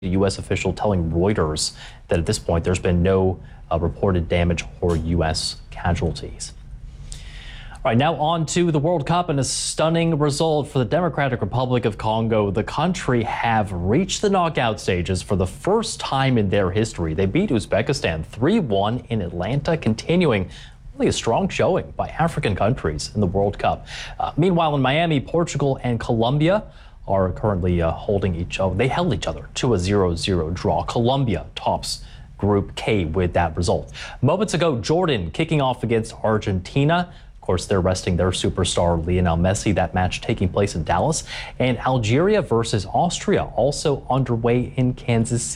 A U.S. official telling Reuters that at this point there's been no reported damage or U.S. casualties. All right, now on to the World Cup and a stunning result for the Democratic Republic of Congo. The country have reached the knockout stages for the first time in their history. They beat Uzbekistan 3-1 in Atlanta, continuing really a strong showing by African countries in the World Cup. Meanwhile, in Miami, Portugal and Colombia are currently holding each other. They held each other to a 0-0 draw. Colombia tops Group K with that result. Moments ago, Jordan kicking off against Argentina. Of course, they're resting their superstar Lionel Messi. That match taking place in Dallas. And Algeria versus Austria also underway in Kansas City.